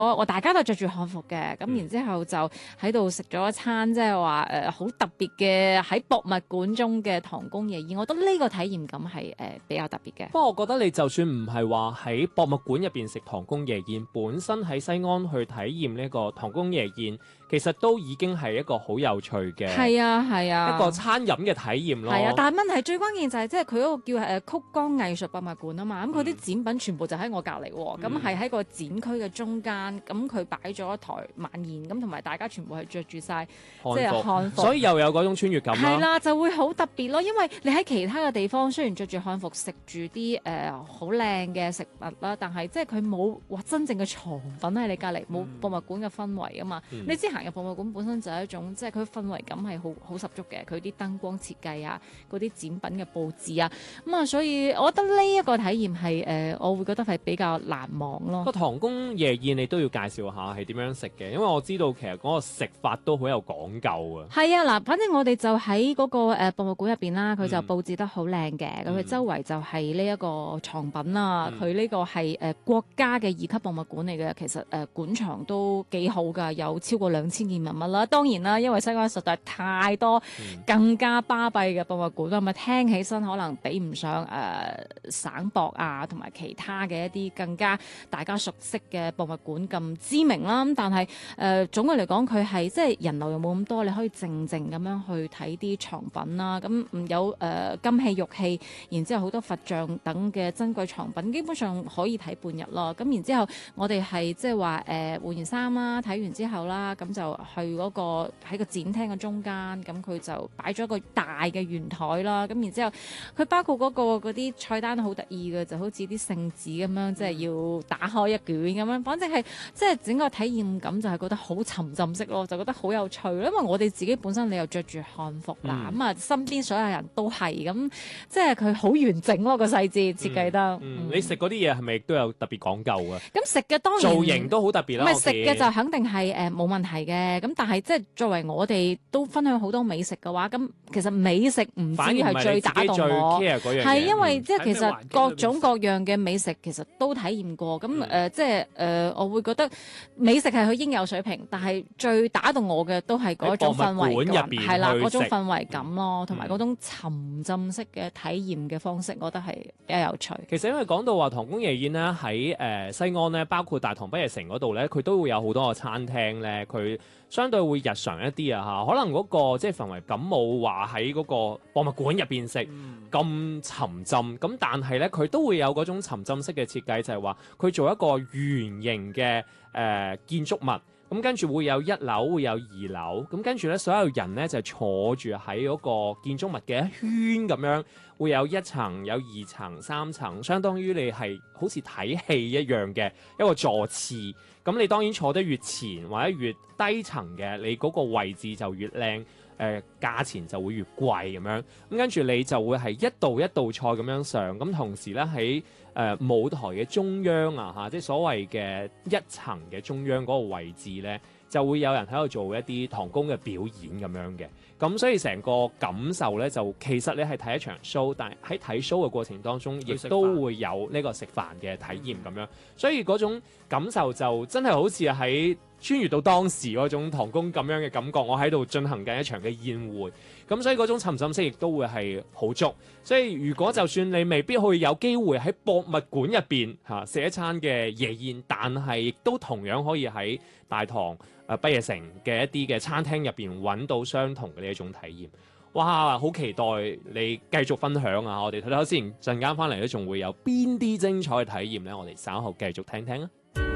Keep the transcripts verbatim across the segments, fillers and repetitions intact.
我我大家都着住漢服嘅，咁然之後就喺度食咗一餐，即係話誒好特別嘅喺博物館中嘅唐宮夜宴，我覺得呢個體驗感係誒、呃、比較特別嘅。 不過我覺得你就算唔係話喺博物館入邊食唐宮夜宴，本身喺西安去體驗呢個唐宮夜宴，其實都已經係一個好有趣嘅係啊係啊一個餐飲嘅體驗咯。 係啊，但係問題最關鍵就係即係佢嗰個叫誒曲江藝術博物館啊嘛，咁佢啲展品全部就喺我隔離喎，咁係喺個展區嘅中間。咁佢擺咗一台晚宴，咁同埋大家全部係着住晒即係漢服， 所以又有嗰種穿越感啦。 係啦，就會好特別咯。因為你喺其他嘅地方，雖然着住漢服食住啲誒好靚嘅食物啦，但係即係佢冇哇真正嘅藏品喺你隔離，冇博物館嘅氛圍啊嘛。嗯、你知行入博物館本身就係一種即係佢氛圍感係好好十足嘅，佢啲燈光設計啊，嗰啲展品嘅佈置啊，咁啊，所以我覺得呢一個體驗係誒、呃，我會覺得係比較難忘咯。 個唐宮夜宴你都要介紹下係點樣食嘅，因為我知道其實嗰個食法都好有講究啊。 係啊，嗱，反正我哋就喺嗰個誒博物館入邊啦，佢就佈置得好靚嘅，咁佢、嗯、周圍就係呢一個藏品啦。佢呢、嗯、個係誒國家嘅二級博物館嚟嘅，其實誒館藏都幾好㗎，有超過兩千件文物啦。當然啦，因為西安實在太多更加巴閉嘅博物館啦，咪、嗯、聽起身可能比唔上誒、呃、省博啊，同埋其他嘅一啲更加大家熟悉嘅博物館咁知名啦。咁但係誒、呃、總嘅嚟講，佢係即係人流又冇咁多，你可以靜靜咁樣去睇啲藏品啦。咁有誒、呃、金器玉器，然之後好多佛像等嘅珍貴藏品，基本上可以睇半日咯。咁然之後我哋係即係話誒換完衫啦，睇完之後啦，咁就去嗰、嗰個喺個展廳嘅中間，咁佢就擺咗一個大嘅圓台啦。咁然之後佢包括嗰、嗰個嗰啲菜單都好得意嘅，就好似啲聖旨咁樣，即係要打開一卷咁樣，反正係即係整個體驗感就係覺得好沉浸式咯，就覺得好有趣。因為我哋自己本身你又着住漢服啦，咁啊、嗯、身邊所有人都係咁，即係佢好完整咯，個細節設計得。嗯嗯嗯、你食嗰啲嘢係咪亦都有特別講究啊？ 咁食嘅當然造型都好特別啦。 唔係食嘅就肯定係誒冇問題嘅。咁但係即係作為我哋都分享好多美食嘅話，咁其實美食唔止係最打動我，係因為、嗯、即係其實各種各樣嘅美食其實都體驗過。咁誒、嗯呃、即係誒、呃，我會覺得美食係佢應有水平，但係最打動我嘅都係嗰種氛圍感，係啦，嗰種氛圍感咯，同埋嗰種沉浸式嘅體驗嘅方式，我覺得係比較有趣。 其實因為講到話唐宮夜宴咧，喺誒西安咧，包括大唐不夜城嗰度咧，佢都會有好多個餐廳咧，佢相對會日常一啲啊嚇，可能嗰、嗰個即係氛圍感冇話喺嗰個博物館入邊食咁沉浸，咁但係咧佢都會有嗰種沉浸式嘅設計，就係話佢做一個圓形嘅誒、呃、建築物。咁跟住會有一樓，會有二樓，咁跟住咧，所有人咧就坐住喺嗰個建築物嘅一圈咁樣，會有一層、有二層、三層，相當於你係好似睇戲一樣嘅一個座次。咁你當然坐得越前或者越低層嘅，你嗰個位置就越靚，誒、呃、價錢就會越貴咁樣。咁跟住你就會係一道一道菜咁樣上，咁同時咧喺誒、呃、舞台嘅中央啊嚇，即係所謂嘅一層嘅中央嗰個位置咧，就會有人喺度做一啲唐宮嘅表演咁樣嘅。咁所以成個感受咧，就其實你係睇一場 show， 但係喺睇 show 嘅過程當中，亦都會有呢個食飯嘅體驗咁樣。所以嗰種感受就真係好似喺穿越到當時嗰種唐宮咁樣嘅感覺，我喺度進行緊一場嘅宴會，咁所以嗰種沉浸式亦都會係好足。所以如果就算你未必去有機會喺博物館入邊嚇食一餐嘅夜宴，但係亦都同樣可以喺大唐誒不夜城嘅一啲嘅餐廳入邊揾到相同嘅呢一種體驗。哇！好期待你繼續分享啊！我哋睇睇先，陣間翻嚟咧，仲會有邊啲精彩嘅體驗呢？我哋稍後繼續聽聽啊！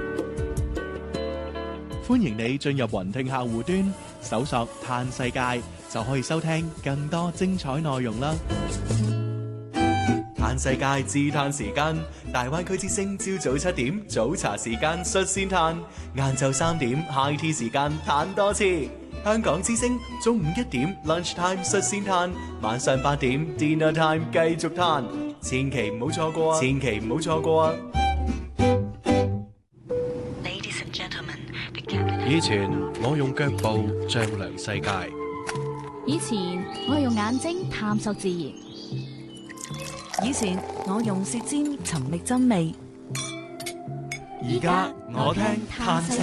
歡迎你進入雲聽客戶端，搜索嘆世界，就可以收聽更多精彩內容啦！嘆世界自嘆時間，大灣區之聲朝早七點早茶時間率先嘆，晏晝三點 high tea 時間嘆多次。香港之聲中午一點 lunch time 率先嘆，晚上八點 dinner time 繼續嘆，千祈唔好錯過啊！千祈唔好錯過啊！ 以前我用腳步丈量世界， 以前我用眼睛探索自然， 以前我用舌尖尋覓真味， 而家我聽嘆息。